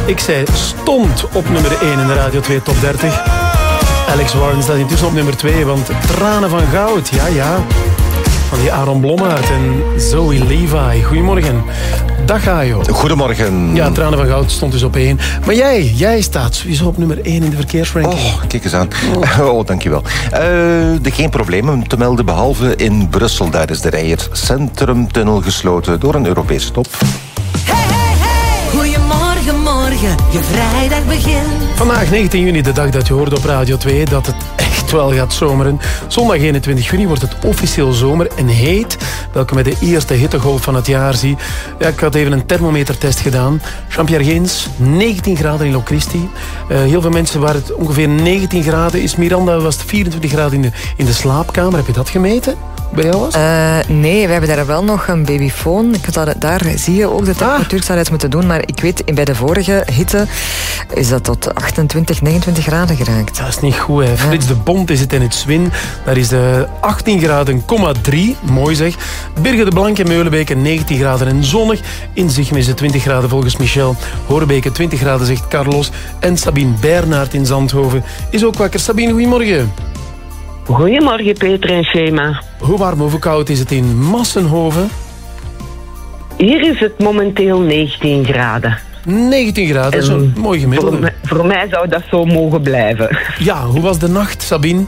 Ik zei stond op nummer 1 in de Radio 2 Top 30. Alex Warren staat intussen op nummer 2, want Tranen van Goud, ja. Van die Aaron Blommaert en Zoe Levi. Goedemorgen. Dag Ajo. Goedemorgen. Ja, Tranen van Goud stond dus op 1. Maar jij staat sowieso op nummer 1 in de verkeersranking. Oh, kijk eens aan. Oh, dankjewel. Geen problemen te melden, behalve in Brussel. Daar is de Reijer Centrumtunnel gesloten door een Europese top. Goedemorgen, morgen, je vrijdag begint. Vandaag 19 juni, de dag dat je hoorde op Radio 2 dat het echt wel gaat zomeren. Zondag 21 juni wordt het officieel zomer en heet, welke met de eerste hittegolf van het jaar zie. Ja, ik had even een thermometertest gedaan. Jean-Pierre Geens, 19 graden in Locristi. Heel veel mensen waar het ongeveer 19 graden is. Miranda was het 24 graden in de slaapkamer. Heb je dat gemeten? Bij jou was? Nee, we hebben daar wel nog een babyfoon. Daar zie je ook de temperatuur zou het moeten doen. Maar ik weet, bij de vorige hitte is dat tot 28, 29 graden geraakt. Dat is niet goed, hè. Frits de Bond is het in het Zwin. Daar is de 18 graden, 3. Mooi zeg. Birgen de Blank in Meulenbeke 19 graden en zonnig. In Zichem is het 20 graden volgens Michel. Horebeke 20 graden zegt Carlos. En Sabine Bernhard in Zandhoven is ook wakker. Sabine, goedemorgen. Goedemorgen Peter en Shema. Hoe warm of hoe koud is het in Massenhoven? Hier is het momenteel 19 graden. 19 graden, dat is een mooi gemiddelde. Voor mij zou dat zo mogen blijven. Ja, hoe was de nacht, Sabine?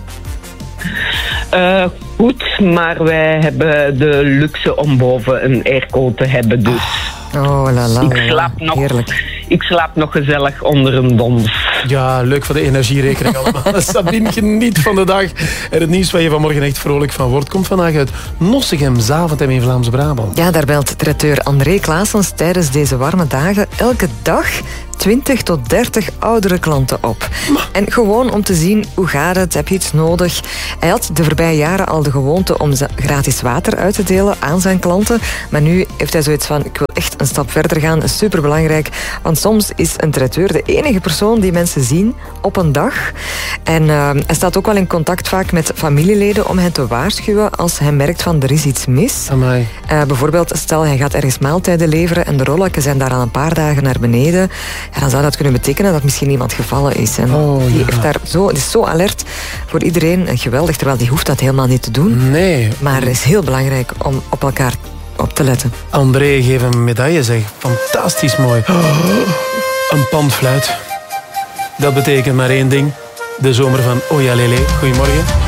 Goed, maar wij hebben de luxe om boven een airco te hebben, dus... Oh, la la. Ik slaap nog gezellig onder een dons. Ja, leuk voor de energierekening allemaal. Sabine, geniet van de dag. En het nieuws waar je vanmorgen echt vrolijk van wordt, komt vandaag uit Nossegem, Zaventem in Vlaams-Brabant. Ja, daar belt traiteur André Claessens tijdens deze warme dagen elke dag 20 tot 30 oudere klanten op. En gewoon om te zien, hoe gaat het? Heb je iets nodig? Hij had de voorbije jaren al de gewoonte om gratis water uit te delen aan zijn klanten. Maar nu heeft hij zoiets van, ik wil echt een stap verder gaan. Superbelangrijk. Want soms is een traiteur de enige persoon die mensen zien op een dag. En hij staat ook wel in contact vaak met familieleden om hen te waarschuwen als hij merkt van er is iets mis. Bijvoorbeeld, stel hij gaat ergens maaltijden leveren en de rolluiken zijn daar al een paar dagen naar beneden. Ja, dan zou dat kunnen betekenen dat misschien iemand gevallen is. En die is zo alert voor iedereen. En geweldig, terwijl die hoeft dat helemaal niet te doen. Nee. Maar het is heel belangrijk om op elkaar op te letten. André, geef een medaille, zeg. Fantastisch mooi. Een panfluit. Dat betekent maar één ding. De zomer van Oya Lele. Goedemorgen.